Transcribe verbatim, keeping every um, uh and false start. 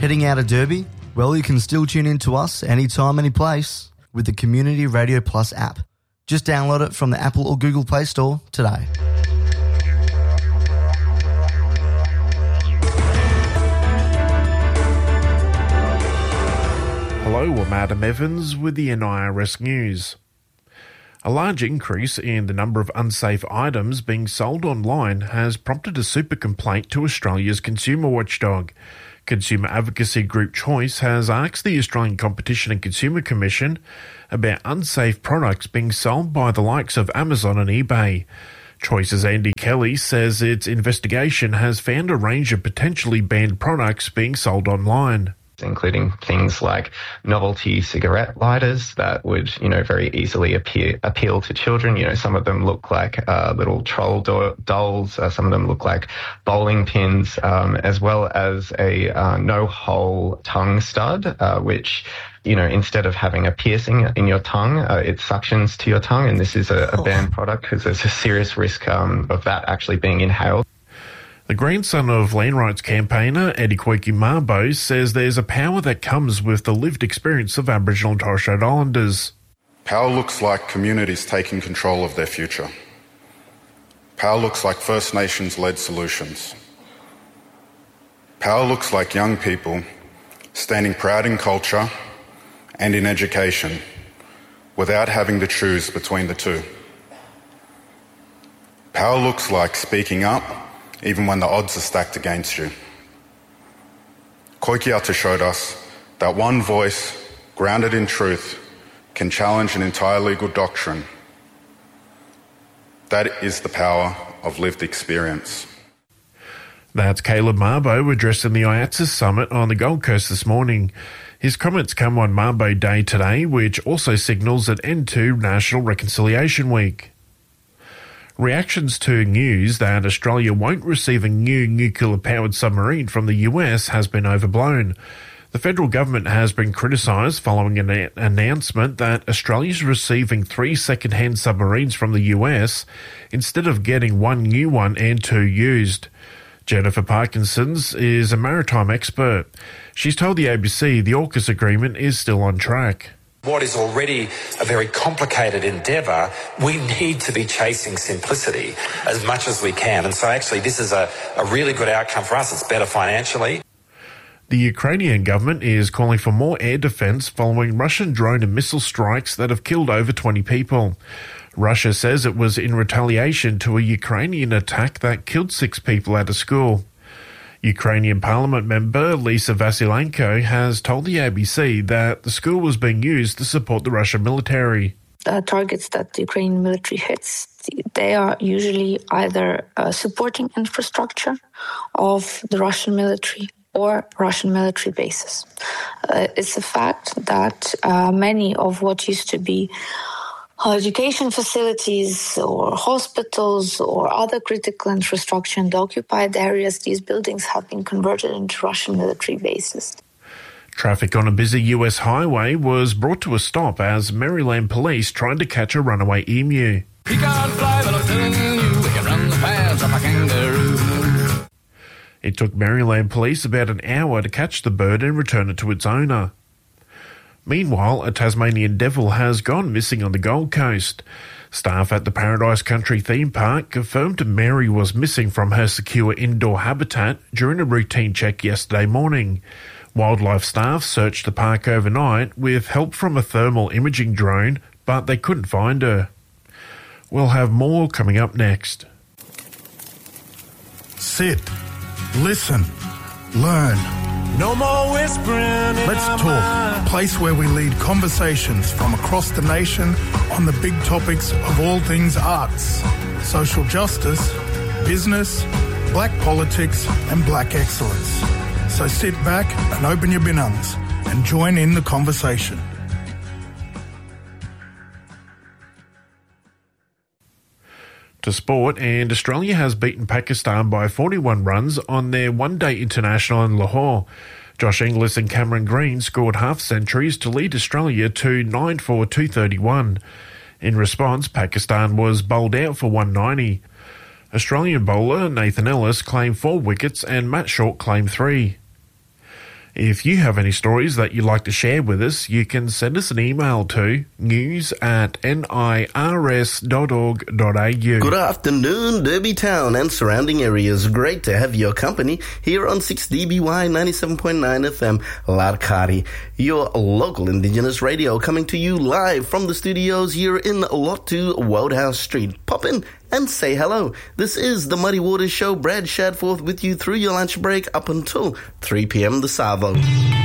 Heading out of Derby? Well, you can still tune in to us anytime, any place with the Community Radio Plus app. Just download it from the Apple or Google Play Store today. Hello, I'm Adam Evans with the N I R S News. A large increase in the number of unsafe items being sold online has prompted a super complaint to Australia's consumer watchdog. Consumer advocacy group Choice has asked the Australian Competition and Consumer Commission about unsafe products being sold by the likes of Amazon and eBay. Choice's Andy Kelly says its investigation has found a range of potentially banned products being sold online, including things like novelty cigarette lighters that would, you know, very easily appear, appeal to children. You know, some of them look like uh, little troll do- dolls. Uh, some of them look like bowling pins, um, as well as a uh, no-hole tongue stud, uh, which, you know, instead of having a piercing in your tongue, uh, it suctions to your tongue. And this is a, a banned product because there's a serious risk um, of that actually being inhaled. The grandson of land rights campaigner Eddie Koiki Mabo says there's a power that comes with the lived experience of Aboriginal and Torres Strait Islanders. Power looks like communities taking control of their future. Power looks like First Nations-led solutions. Power looks like young people standing proud in culture and in education without having to choose between the two. Power looks like speaking up even when the odds are stacked against you. Koikiata showed us that one voice, grounded in truth, can challenge an entire legal doctrine. That is the power of lived experience. That's Caleb Mabo addressing the I A T S A Summit on the Gold Coast this morning. His comments come on Mabo Day today, which also signals an end to National Reconciliation Week. Reactions to news that Australia won't receive a new nuclear-powered submarine from the U S has been overblown. The federal government has been criticised following an a- announcement that Australia is receiving three second-hand submarines from the U S instead of getting one new one and two used. Jennifer Parkinsons is a maritime expert. She's told the A B C the AUKUS agreement is still on track. What is already a very complicated endeavour, we need to be chasing simplicity as much as we can. And so actually this is a, a really good outcome for us. It's better financially. The Ukrainian government is calling for more air defence following Russian drone and missile strikes that have killed over twenty people. Russia says it was in retaliation to a Ukrainian attack that killed six people at a school. Ukrainian Parliament member Lisa Vasilenko has told the A B C that the school was being used to support the Russian military. Uh, targets that the Ukrainian military hits, they are usually either uh, supporting infrastructure of the Russian military or Russian military bases. Uh, it's a fact that uh, many of what used to be education facilities or hospitals or other critical infrastructure in the occupied areas, these buildings have been converted into Russian military bases. Traffic on a busy U S highway was brought to a stop as Maryland police tried to catch a runaway emu. He can't fly, but I'm telling you, we can run the fast like a kangaroo. It took Maryland police about an hour to catch the bird and return it to its owner. Meanwhile, a Tasmanian devil has gone missing on the Gold Coast. Staff at the Paradise Country theme park confirmed Mary was missing from her secure indoor habitat during a routine check yesterday morning. Wildlife staff searched the park overnight with help from a thermal imaging drone, but they couldn't find her. We'll have more coming up next. Sit, listen, learn. No more whispering. Let's talk, a place where we lead conversations from across the nation on the big topics of all things arts, social justice, business, black politics and black excellence. So sit back and open your binungs and join in the conversation. To sport, and Australia has beaten Pakistan by forty-one runs on their one-day international in Lahore. Josh Inglis and Cameron Green scored half-centuries to lead Australia to nine for two thirty-one. In response, Pakistan was bowled out for one ninety. Australian bowler Nathan Ellis claimed four wickets and Matt Short claimed three. If you have any stories that you'd like to share with us, you can send us an email to news at nirs dot org dot a u. Good afternoon, Derby Town and surrounding areas. Great to have your company here on six D B Y ninety-seven point nine F M, Larkari, your local Indigenous radio, coming to you live from the studios here in Lot two Wodehouse Street. Pop in and say hello. This is the Muddy Waters Show. Brad Shadforth with you through your lunch break up until three p.m. the Savo.